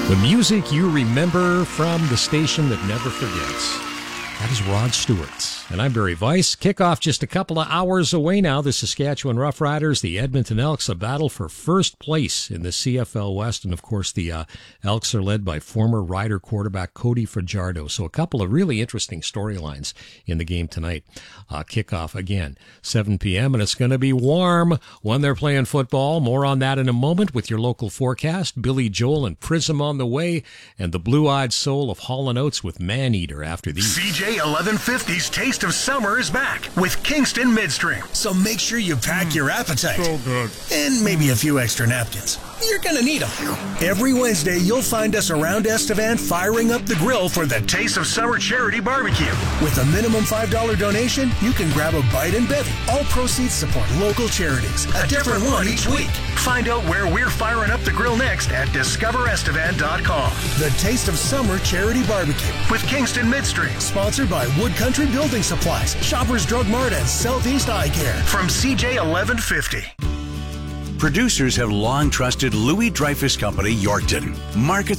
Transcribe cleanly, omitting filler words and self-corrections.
The music you remember from the station that never forgets. That is Rod Stewart. And I'm Barry Weiss. Kickoff just a couple of hours away now. The Saskatchewan Roughriders, the Edmonton Elks, a battle for first place in the CFL West. And, of course, the Elks are led by former Rider quarterback Cody Fajardo. So a couple of really interesting storylines in the game tonight. Kickoff, again, 7 p.m., and it's going to be warm when they're playing football. More on that in a moment with your local forecast. Billy Joel and Prism on the way, and the blue-eyed soul of Hall & Oates with Man-Eater after these. CJ 1150's Taste of Summer is back with Kingston Midstream. So make sure you pack your appetite. So good. And maybe a few extra napkins. You're going to need them. Every Wednesday, you'll find us around Estevan firing up the grill for the Taste of Summer Charity Barbecue. With a minimum $5 donation, you can grab a bite and bevy. All proceeds support local charities. A different one each week. Find out where we're firing up the grill next at discoverestevan.com. The Taste of Summer Charity Barbecue with Kingston Midstream. Sponsored by Wood Country Building Supplies, Shoppers Drug Mart, and Southeast Eye Care. From CJ 1150. Producers have long trusted Louis Dreyfus Company, Yorkton. Markets